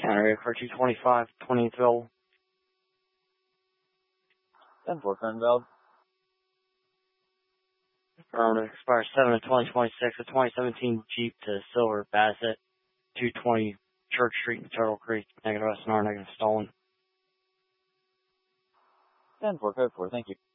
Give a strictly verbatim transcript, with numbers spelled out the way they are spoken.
Area for two twenty-five, twenty available. ten four, current valid. Affirmative. Expires seven of twenty twenty-six. A twenty seventeen Jeep to Silver Bassett, two twenty Church Street in Turtle Creek. Negative S N R, negative stolen. ten four, code four, thank you.